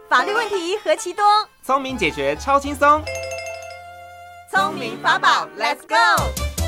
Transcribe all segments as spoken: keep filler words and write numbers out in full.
法律问题何其多， 聪明解决超轻松。 聪明法宝 ，Let's go！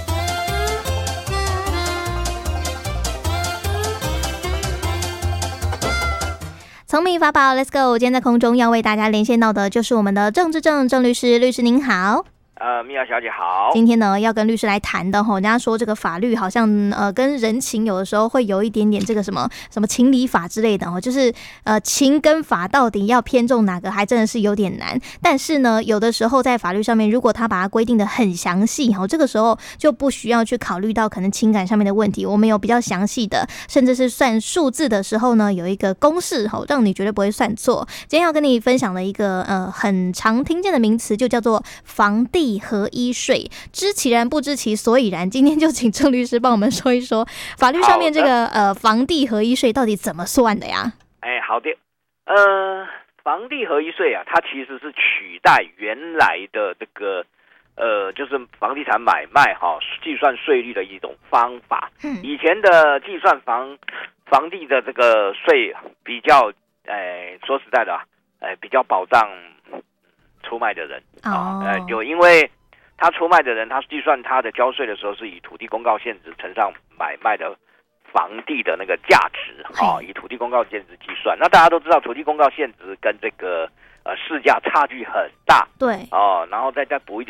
聪明法宝 ，Let's go！ 今天在空中要为大家连线到的就是我们的郑志正郑律师，律师您好。 呃，米娅小姐好。 今天呢，要跟律师来谈的吼，人家说这个法律好像呃跟人情有的时候会有一点点这个什么什么情理法之类的哦，就是呃情跟法到底要偏重哪个，还真的是有点难。但是呢，有的时候在法律上面，如果他把它规定的很详细吼，这个时候就不需要去考虑到可能情感上面的问题。我们有比较详细的，甚至是算数字的时候呢，有一个公式吼，让你绝对不会算错。今天要跟你分享的一个呃很常听见的名词，就叫做房地合一税，知其然不知其所以然。今天就请郑律师帮我们说一说法律上面这个呃房地合一税到底怎么算的呀？ 哎，好的，呃，房地合一税啊，它其实是取代原来的这个呃，就是房地产买卖哈、哦、计算税率的一种方法。嗯，以前的计算房房地的这个税比较，哎，说实在的啊，哎，比较保障出卖的人啊，呃，就因为他出卖的人，他计算他的交税的时候是以土地公告现值乘上买卖的房地的那个价值啊，以土地公告现值计算。那大家都知道，土地公告现值跟这个呃市价差距很大， 对哦，然后再再补一点。